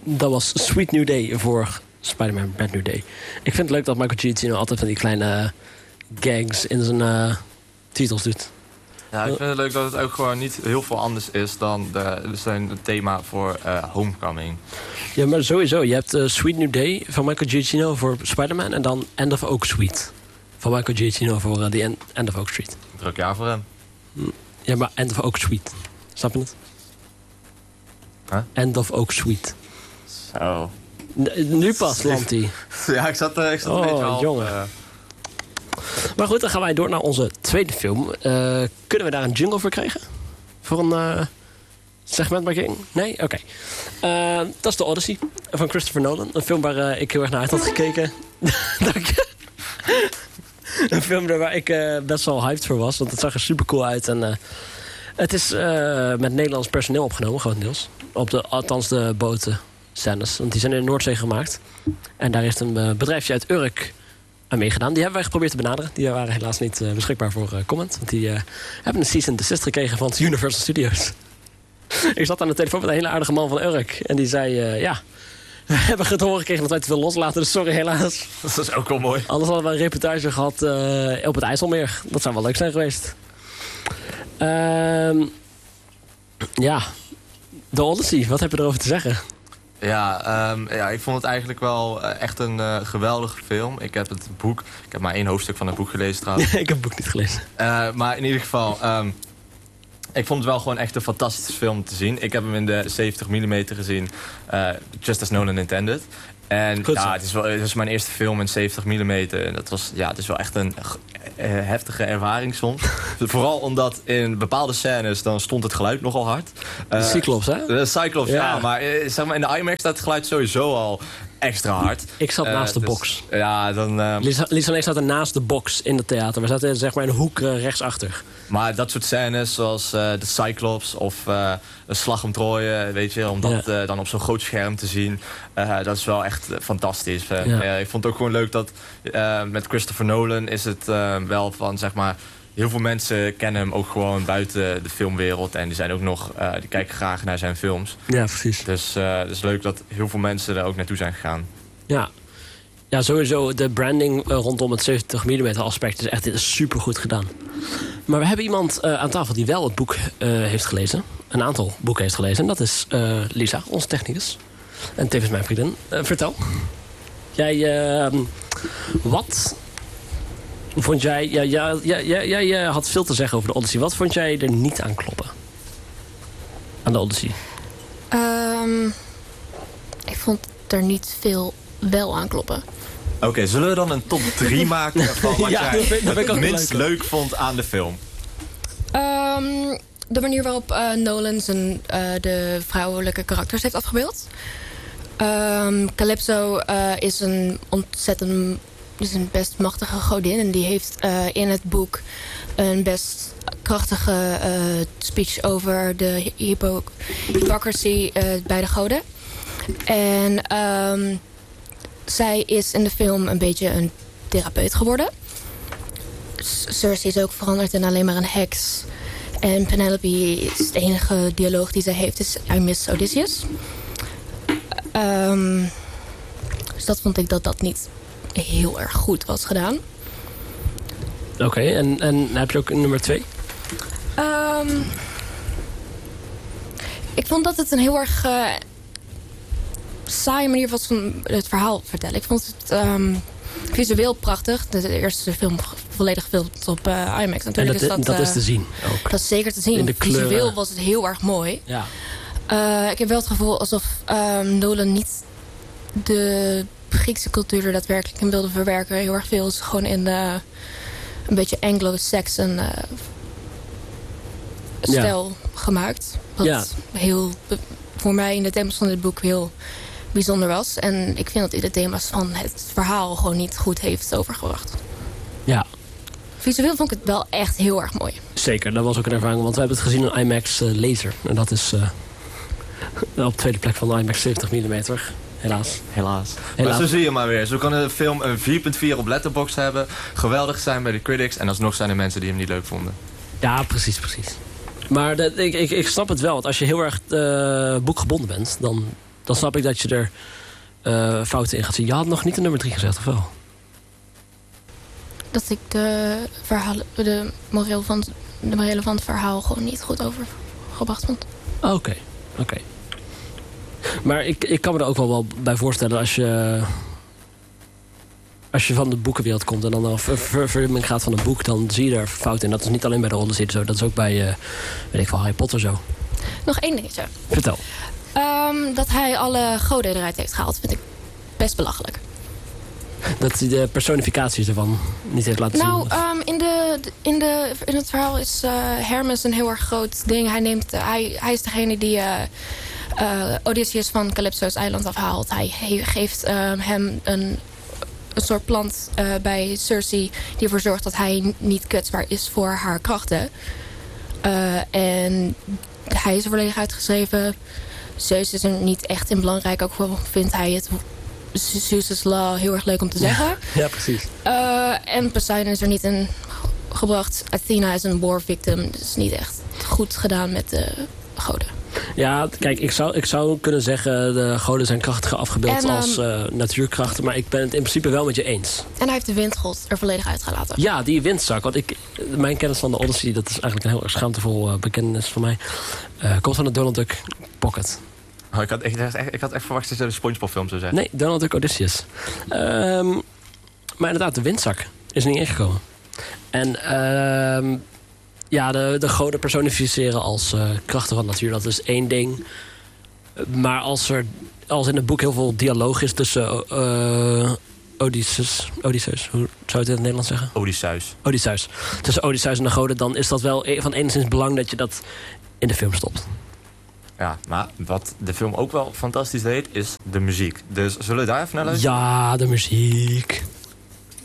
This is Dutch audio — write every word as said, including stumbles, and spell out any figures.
dat was Sweet New Day voor Spider-Man Brand New Day. Ik vind het leuk dat Michael Giacchino altijd van die kleine gags in zijn uh, titels doet. Ja, ik vind het leuk dat het ook gewoon niet heel veel anders is dan de, zijn thema voor uh, Homecoming. Ja, maar sowieso. Je hebt uh, Sweet New Day van Michael Giacchino voor Spider-Man en dan End of Oak Street van Michael Giacchino voor uh, The End, End of Oak Street. Druk jaar voor hem. Ja, maar End of Oak Street. Snap je het? Huh? End of Oak Street. Zo. N- nu pas landt hij. Ja, ik zat, uh, ik zat oh, een beetje half, jongen. Uh... Maar goed, dan gaan wij door naar onze tweede film. Uh, kunnen we daar een jingle voor krijgen? Voor een uh, segmentmarkering? Nee? Oké. Okay. Uh, dat is The Odyssey van Christopher Nolan. Een film waar uh, ik heel erg naar uit had gekeken. Dank je. Een film waar ik uh, best wel hyped voor was. Want het zag er super cool uit. En, uh, het is uh, met Nederlands personeel opgenomen, grotendeels. Op de, althans de boten scènes. Want die zijn in de Noordzee gemaakt. En daar heeft een uh, bedrijfje uit Urk aan meegedaan. Die hebben wij geprobeerd te benaderen. Die waren helaas niet uh, beschikbaar voor uh, comment. Want die uh, hebben een cease and desist gekregen van Universal Studios. Ik zat aan de telefoon met een hele aardige man van Urk. En die zei, uh, ja, we hebben het horen gekregen dat wij te veel loslaten. Dus sorry, helaas. Dat is ook wel mooi. Anders hadden we een reportage gehad uh, op het IJsselmeer. Dat zou wel leuk zijn geweest. Uh, ja, The Odyssey. Wat heb je erover te zeggen? Ja, um, ja, ik vond het eigenlijk wel uh, echt een uh, geweldige film. Ik heb het boek, ik heb maar één hoofdstuk van het boek gelezen trouwens. Ik heb het boek niet gelezen. Uh, maar in ieder geval, um, ik vond het wel gewoon echt een fantastische film te zien. Ik heb hem in de zeventig millimeter gezien, uh, just as Nolan intended. En Goed, ja, het is, wel, het is mijn eerste film in zeventig millimeter. En dat was, ja, het is wel echt een uh, heftige ervaring soms. Vooral omdat in bepaalde scènes dan stond het geluid nogal hard. Uh, Cyclops, hè? De Cyclops, ja. ja. Maar, uh, zeg maar in de IMAX staat het geluid sowieso al extra hard. Ik zat naast uh, de dus, box. Ja, dan... Uh, Lisa, Lisa en ik zaten naast de box in het theater. We zaten zeg maar in een hoek uh, rechtsachter. Maar dat soort scènes zoals uh, de Cyclops of uh, een slag om Troje, weet je, om dat ja. uh, dan op zo'n groot scherm te zien, uh, dat is wel echt uh, fantastisch. Uh, ja. uh, ik vond het ook gewoon leuk dat uh, met Christopher Nolan is het uh, wel van, zeg maar, heel veel mensen kennen hem ook gewoon buiten de filmwereld. En die zijn ook nog, uh, die kijken graag naar zijn films. Ja, precies. Dus uh, het is leuk dat heel veel mensen er ook naartoe zijn gegaan. Ja. Ja, sowieso de branding uh, rondom het zeventig millimeter aspect is echt super goed gedaan. Maar we hebben iemand uh, aan tafel die wel het boek uh, heeft gelezen. Een aantal boeken heeft gelezen. En dat is uh, Lisa, onze technicus. En tevens mijn vriendin. Uh, vertel. Jij, uh, wat vond jij... Ja, ja, ja, ja, ja, jij had veel te zeggen over de Odyssey. Wat vond jij er niet aan kloppen? Aan de Odyssey? Um, ik vond er niet veel wel aan kloppen. Oké, okay, zullen we dan een top drie maken van wat ja, jij dat het minst leuk. leuk vond aan de film? Um, de manier waarop uh, Nolan zijn, uh, de vrouwelijke karakters heeft afgebeeld. Um, Calypso uh, is een ontzettend, is een best machtige godin. En die heeft uh, in het boek een best krachtige uh, speech over de hypo hypocrisy uh, bij de goden. En um, zij is in de film een beetje een therapeut geworden. Cersei is ook veranderd in alleen maar een heks. En Penelope is de enige dialoog die zij heeft is I miss Odysseus. Um, dus dat vond ik dat dat niet heel erg goed was gedaan. Oké, okay, en, en heb je ook een nummer twee? Um, ik vond dat het een heel erg uh, saaie manier was van het verhaal vertellen. Ik vond het um, visueel prachtig. De eerste film volledig gefilmd op uh, IMAX. Natuurlijk en dat, is dat, dat uh, is te zien ook. Dat is zeker te zien. In de kleuren. Visueel was het heel erg mooi. Ja. Uh, ik heb wel het gevoel alsof um, Nolan niet de Griekse cultuur er daadwerkelijk in wilde verwerken. Heel erg veel is gewoon in de, een beetje Anglo-Saxon uh, stijl ja. gemaakt. Wat ja. heel, voor mij in de thema's van dit boek heel bijzonder was. En ik vind dat hij de thema's van het verhaal gewoon niet goed heeft overgebracht. Ja. Visueel vond ik het wel echt heel erg mooi. Zeker, dat was ook een ervaring. Want we hebben het gezien in IMAX uh, laser. En dat is uh, op de tweede plek van de IMAX zeventig millimeter. Helaas. Helaas. Helaas. Maar zo zie je maar weer. Zo kan een film een vier komma vier op Letterboxd hebben. Geweldig zijn bij de critics. En alsnog zijn er mensen die hem niet leuk vonden. Ja, precies, precies. Maar de, ik, ik, ik snap het wel. Want als je heel erg uh, boekgebonden bent, dan dan snap ik dat je er uh, fouten in gaat zien. Je had nog niet de nummer drie gezegd, of wel? Dat ik de, verhaal, de, moreel van, de morele van het verhaal gewoon niet goed overgebracht vond. Oké, okay, oké. Okay. Maar ik, ik kan me er ook wel, wel bij voorstellen als je... Als je van de boekenwereld komt en dan een verfilming gaat van een boek, dan zie je er fout in. Dat is niet alleen bij de Odyssey zo, dat is ook bij, uh, weet ik wel, Harry Potter zo. Nog één dingetje. Vertel. Um, dat hij alle goden eruit heeft gehaald, vind ik best belachelijk. Dat hij de personificaties ervan niet heeft laten nou, zien? Nou, um, in, de, in, de, in het verhaal is uh, Hermes een heel erg groot ding. Hij, neemt, uh, hij, hij is degene die uh, uh, Odysseus van Calypso's eiland afhaalt. Hij he, geeft uh, hem een... een soort plant uh, bij Cersei die ervoor zorgt dat hij niet kwetsbaar is voor haar krachten. Uh, en hij is er volledig uitgeschreven. Zeus is er niet echt in belangrijk. Ook wel vindt hij het Zeus' Law heel erg leuk om te zeggen. Ja, ja precies. Uh, en Poseidon is er niet in gebracht. Athena is een war victim. Dus niet echt goed gedaan met de goden. Ja, kijk, ik zou, ik zou kunnen zeggen... de goden zijn krachtiger afgebeeld en, um, als uh, natuurkrachten... maar ik ben het in principe wel met je eens. En hij heeft de windgod er volledig uitgelaten. Ja, die windzak. Want ik, mijn kennis van de Odyssey... dat is eigenlijk een heel erg schaamtevol uh, bekentenis van mij... Uh, komt van de Donald Duck Pocket. Oh, ik, had, ik, echt, ik had echt verwacht dat je de SpongeBob film zou zeggen. Nee, Donald Duck Odysseus. Um, maar inderdaad, de windzak is er niet ingekomen. En... Uh, Ja, de, de goden personificeren als uh, krachten van natuur. Dat is één ding. Maar als er als in het boek heel veel dialoog is tussen uh, Odysseus... Odysseus, hoe zou je het in het Nederlands zeggen? Odysseus. Odysseus. Tussen Odysseus en de goden, dan is dat wel van enigszins belang dat je dat in de film stopt. Ja, maar wat de film ook wel fantastisch deed, is de muziek. Dus zullen we daar even naar luisteren? Ja, de muziek.